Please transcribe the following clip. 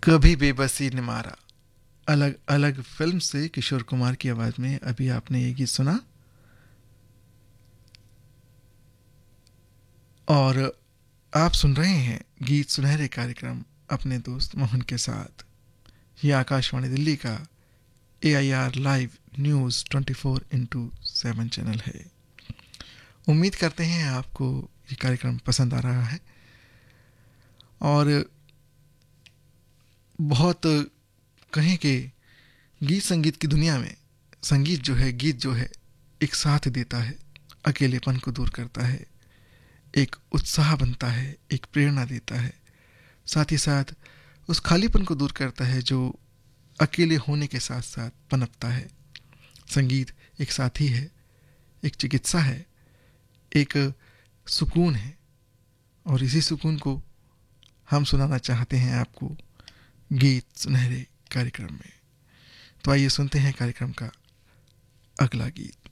कभी बेबसी ने मारा, अलग अलग फिल्म से किशोर कुमार की आवाज में अभी आपने ये गीत सुना। और आप सुन रहे हैं गीत सुनहरे कार्यक्रम अपने दोस्त मोहन के साथ। ये आकाशवाणी दिल्ली का AIR लाइव न्यूज़ 24/7 चैनल है। उम्मीद करते हैं आपको ये कार्यक्रम पसंद आ रहा है। और बहुत कहें कि गीत संगीत की दुनिया में संगीत जो है, गीत जो है, एक साथ देता है, अकेलेपन को दूर करता है, एक उत्साह बनता है, एक प्रेरणा देता है, साथ ही साथ उस खालीपन को दूर करता है जो अकेले होने के साथ साथ पनपता है। संगीत एक साथी है, एक चिकित्सा है, एक सुकून है, और इसी सुकून को हम सुनाना चाहते हैं आपको गीत सुनहरे कार्यक्रम में। तो आइए सुनते हैं कार्यक्रम का अगला गीत।